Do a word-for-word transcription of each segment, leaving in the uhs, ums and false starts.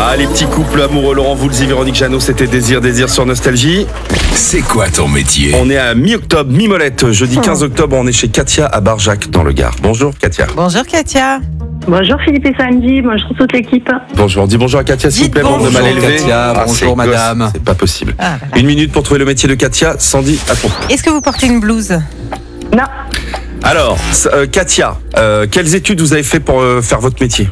Ah, les petits couples amoureux, Laurent Voulzy, Véronique Jeannot, c'était Désir, Désir sur Nostalgie. C'est quoi ton métier? On est à mi-octobre, mi-molette. Jeudi quinze octobre, on est chez Katia à Barjac, dans le Gard. Bonjour Katia. Bonjour Katia. Bonjour Philippe et Sandy, bonjour toute l'équipe. Bonjour, dis bonjour à Katia s'il vous plaît, bande de mal élevés. Katia, Ah, bonjour c'est madame. gosse, c'est pas possible. Ah, voilà. Une minute pour trouver le métier de Katia. Sandy, à ton. Est-ce que vous portez une blouse? Non, Alors, euh, Katia, euh, quelles études vous avez fait pour euh, faire votre métier?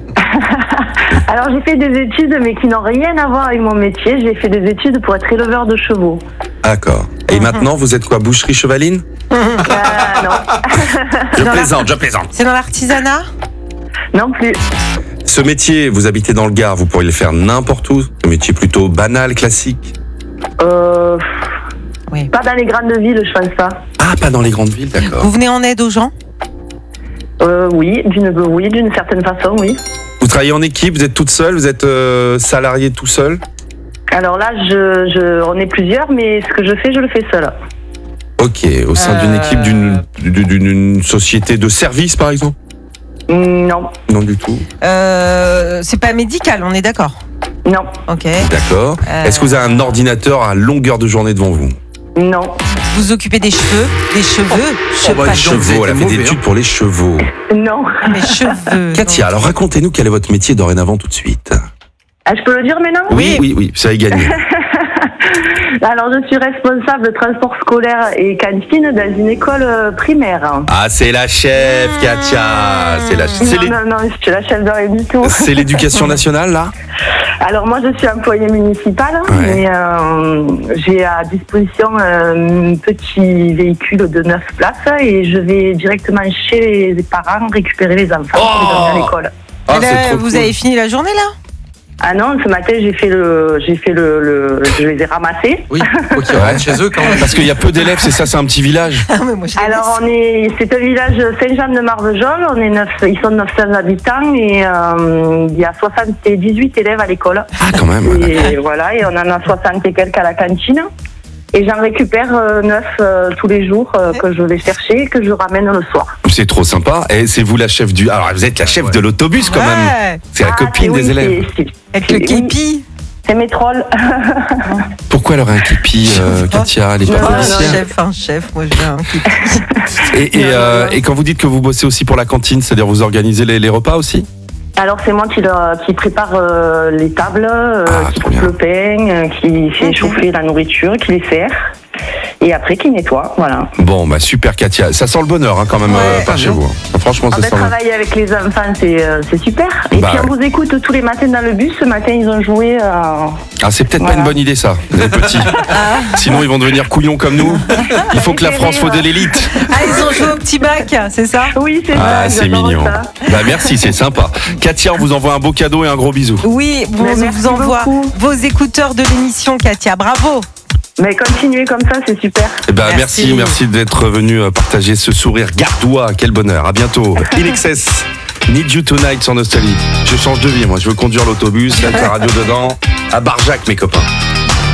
alors j'ai fait des études mais qui n'ont rien à voir avec mon métier. J'ai fait des études pour être éleveur de chevaux. D'accord. Et maintenant, vous êtes quoi, boucherie chevaline? Euh, non, Je plaisante, je plaisante. C'est dans l'artisanat? non plus. Ce métier, vous habitez dans le Gard, vous pourriez le faire n'importe où. Un métier plutôt banal, classique. Euh, Oui. pas dans les grandes villes, je pense pas. Ah, pas dans les grandes villes, d'accord. Vous venez en aide aux gens? Euh, oui, d'une oui, d'une certaine façon, oui. Vous travaillez en équipe, vous êtes toute seule, vous êtes euh, salarié tout seul? Alors là, je, je, on est plusieurs, mais ce que je fais, je le fais seule. Ok, au sein d'une Euh. équipe d'une d'une d'une société de service, par exemple? Non, Non du tout. Euh, c'est pas médical, on est d'accord? non, Ok. D'accord. Euh. Est-ce que vous avez un ordinateur à longueur de journée devant vous? non, Vous vous occupez des cheveux? Des cheveux? Oh, bah, pas les chevaux, elle a fait des études pour les chevaux. non. mes cheveux. Katia, alors racontez-nous quel est votre métier dorénavant tout de suite. Ah, je peux le dire maintenant? Oui, oui, oui, ça est gagné. Alors, je suis responsable de transport scolaire et cantine dans une école euh, primaire. Ah, c'est la chef, Katia. C'est la. C'est Non, l'é- non, non, je suis la chef de rien du tout. c'est l'éducation nationale, là? Alors, moi, je suis employée municipale, Ouais. mais euh, j'ai à disposition euh, un petit véhicule de neuf places et je vais directement chez les parents récupérer les enfants pour les emmener à l'école. Ah, Et là, c'est trop vous cool. avez fini la journée là? Ah non, ce matin, j'ai fait le, j'ai fait le, le- je les ai ramassés. Oui, faut qu'ils rentrent chez eux quand même. Parce qu'il y a peu d'élèves, c'est ça, c'est un petit village. Ah, mais moi, je l'ai Alors, on est, c'est un village Saint-Jean-de-Marvejols, on est neuf, ils sont neuf cents habitants et euh, il y a soixante-dix-huit élèves à l'école. Ah, quand même. ouais. Et voilà, et on en a soixante et quelques à la cantine. Et j'en récupère euh, neuf euh, tous les jours euh, que je vais chercher et que je ramène le soir. C'est trop sympa. Et c'est vous la chef du. Alors, vous êtes la chef de l'autobus quand même. Ouais, C'est la Ah, copine c'est- des oui, élèves. c'est- c'est- avec le c'est- képi. C'est mes trolls. Pourquoi elle aurait un képi, euh, Katia? Elle est pas Non, Oh, non, un policière. chef, un chef, moi je veux un képi. Et, et, euh, et quand vous dites que vous bossez aussi pour la cantine, c'est-à-dire vous organisez les, les repas aussi? Alors c'est moi qui, le- qui prépare euh, les tables, euh, Ah, qui trop coupe bien. le pain, euh, qui fait Ok. chauffer la nourriture, qui les sert. Et après qui nettoie, voilà. Bon, bah super, Katia. Ça sent le bonheur hein, quand même Ouais, euh, par ah chez non. vous. hein. Franchement, En ça fait, sent. travailler avec les enfants, c'est euh, c'est super. Et Bah, puis on vous écoute tous les matins dans le bus. Ce matin, ils ont joué. euh, Ah, c'est peut-être pas Voilà. une bonne idée ça, les petits. Sinon, ils vont devenir couillons comme nous. Il faut que la France soit de l'élite. Ah, ils ont joué au petit bac, c'est ça? Oui, c'est Ah, ça. c'est j'adore mignon. ça. Bah merci, c'est sympa. Katia, on vous envoie un beau cadeau et un gros bisou. Oui, bon, Mais on merci vous envoie beaucoup. vos écouteurs de l'émission, Katia. Bravo. Mais continuez comme ça, c'est super. Eh ben, merci, Merci. merci d'être venu euh, partager ce sourire gardois. Quel bonheur. À bientôt. In Excess, Need You Tonight sur Nostalgie. Je change de vie, moi. Je veux conduire l'autobus, avec la radio dedans. À Barjac, mes copains.